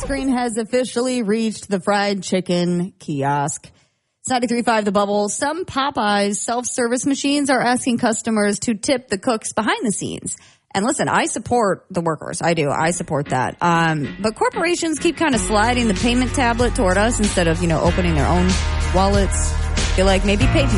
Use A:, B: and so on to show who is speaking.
A: screen has officially reached the fried chicken kiosk. It's 93.5 The Bubble. Some Popeyes self-service machines are asking customers to tip the cooks behind the scenes. And listen, I support the workers. I do. I support that. But corporations keep kind of sliding the payment tablet toward us instead of, opening their own wallets. Feel like maybe PayPal